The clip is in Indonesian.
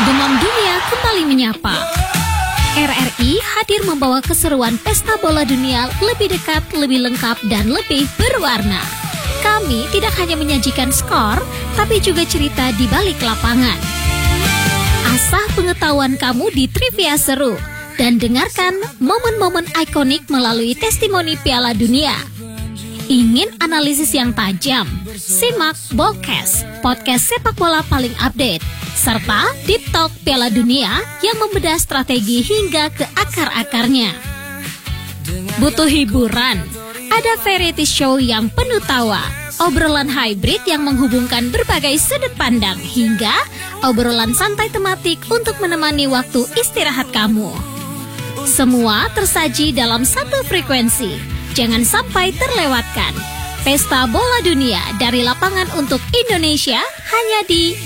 Demam dunia kembali menyapa. RRI hadir membawa keseruan pesta bola dunia lebih dekat, lebih lengkap, dan lebih berwarna. Kami tidak hanya menyajikan skor, tapi juga cerita di balik lapangan. Asah pengetahuan kamu di trivia seru, dan dengarkan momen-momen ikonik melalui testimoni Piala Dunia. Ingin analisis yang tajam? Simak Ballcast, podcast sepak bola paling update, serta Deep Talk Piala Dunia yang membedah strategi hingga ke akar-akarnya. Butuh hiburan? Ada variety show yang penuh tawa, obrolan hybrid yang menghubungkan berbagai sudut pandang, hingga obrolan santai tematik untuk menemani waktu istirahat kamu. Semua tersaji dalam satu frekuensi. Jangan sampai terlewatkan. Pesta Bola Dunia dari lapangan untuk Indonesia hanya di